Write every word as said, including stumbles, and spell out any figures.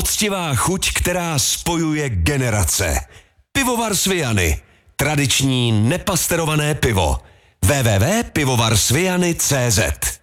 Poctivá chuť, která spojuje generace. Pivovar Sviany. Tradiční nepasterované pivo. w w w tečka pivovar sviany tečka cé zet